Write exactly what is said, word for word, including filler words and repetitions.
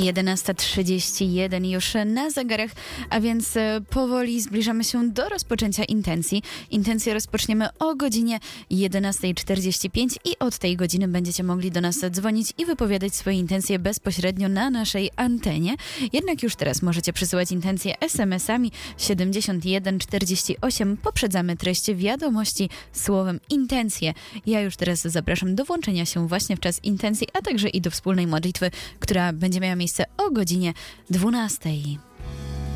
jedenasta trzydzieści jeden już na zegarach, a więc powoli zbliżamy się do rozpoczęcia intencji. Intencję rozpoczniemy o godzinie jedenasta czterdzieści pięć i od tej godziny będziecie mogli do nas dzwonić i wypowiadać swoje intencje bezpośrednio na naszej antenie. Jednak już teraz możecie przysyłać intencje es em esami siedemdziesiąt jeden czterdzieści osiem. Poprzedzamy treść wiadomości słowem intencje. Ja już teraz zapraszam do włączenia się właśnie w czas intencji, a także i do wspólnej modlitwy, która będzie miała miejsce o godzinie dwunastej.